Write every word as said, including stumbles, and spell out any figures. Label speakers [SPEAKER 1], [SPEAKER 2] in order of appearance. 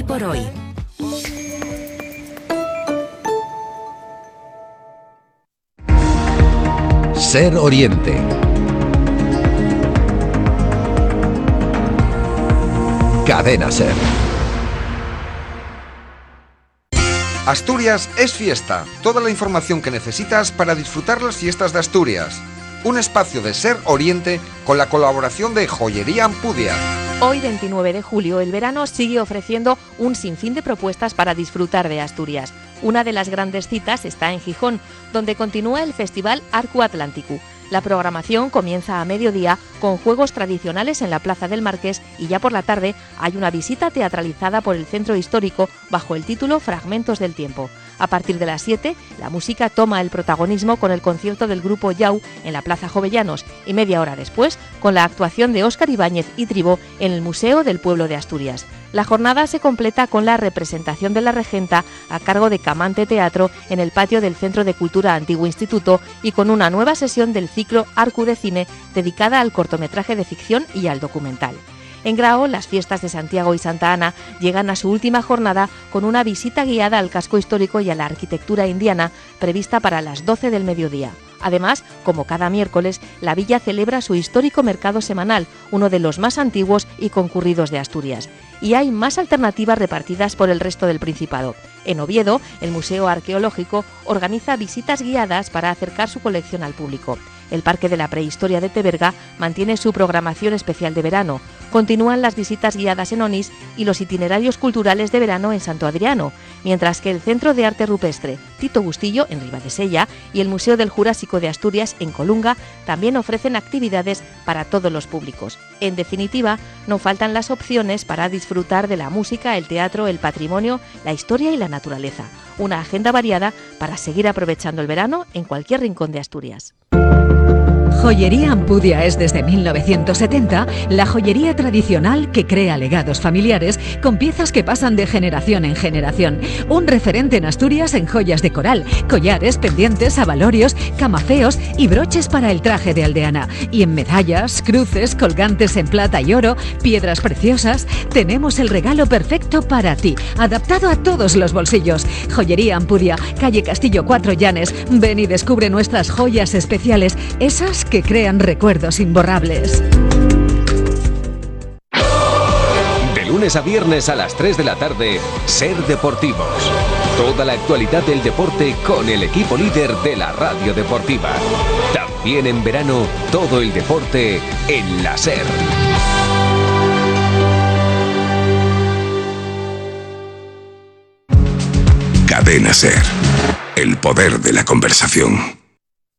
[SPEAKER 1] por hoy.
[SPEAKER 2] Ser Oriente. Cadena Ser.
[SPEAKER 3] Asturias es fiesta. Toda la información que necesitas para disfrutar las fiestas de Asturias. Un espacio de Ser Oriente con la colaboración de Joyería Ampudia.
[SPEAKER 4] Hoy, veintinueve de julio, el verano sigue ofreciendo un sinfín de propuestas para disfrutar de Asturias. Una de las grandes citas está en Gijón, donde continúa el Festival Arcu Atlánticu. La programación comienza a mediodía con juegos tradicionales en la Plaza del Marqués y ya por la tarde hay una visita teatralizada por el centro histórico bajo el título Fragmentos del Tiempo. A partir de las siete, la música toma el protagonismo con el concierto del grupo Yau en la Plaza Jovellanos y media hora después con la actuación de Óscar Ibáñez y Tribó en el Museo del Pueblo de Asturias. La jornada se completa con la representación de la regenta a cargo de Camante Teatro en el patio del Centro de Cultura Antiguo Instituto y con una nueva sesión del ciclo Arcu de Cine dedicada al cortometraje de ficción y al documental. En Grao, las fiestas de Santiago y Santa Ana llegan a su última jornada con una visita guiada al casco histórico y a la arquitectura indiana prevista para las doce del mediodía. Además, como cada miércoles, la villa celebra su histórico mercado semanal, uno de los más antiguos y concurridos de Asturias. Y hay más alternativas repartidas por el resto del Principado. En Oviedo, el Museo Arqueológico organiza visitas guiadas para acercar su colección al público. El Parque de la Prehistoria de Teberga mantiene su programación especial de verano. Continúan las visitas guiadas en Onís y los itinerarios culturales de verano en Santo Adriano, mientras que el Centro de Arte Rupestre Tito Bustillo en Ribadesella y el Museo del Jurásico de Asturias en Colunga también ofrecen actividades para todos los públicos. En definitiva, no faltan las opciones para disfrutar de la música, el teatro, el patrimonio, la historia y la naturaleza. Una agenda variada para seguir aprovechando el verano en cualquier rincón de Asturias.
[SPEAKER 1] Joyería Ampudia es desde mil novecientos setenta la joyería tradicional que crea legados familiares con piezas que pasan de generación en generación. Un referente en Asturias en joyas de coral, collares, pendientes, abalorios, camafeos y broches para el traje de aldeana. Y en medallas, cruces, colgantes en plata y oro, piedras preciosas, tenemos el regalo perfecto para ti, adaptado a todos los bolsillos. Joyería Ampudia, calle Castillo cuatro Llanes. Ven y descubre nuestras joyas especiales, esas que crean recuerdos imborrables.
[SPEAKER 5] De lunes a viernes a las tres de la tarde, Ser Deportivos. Toda la actualidad del deporte con el equipo líder de la radio deportiva. También en verano, todo el deporte en la Ser.
[SPEAKER 6] Cadena Ser. El poder de la conversación.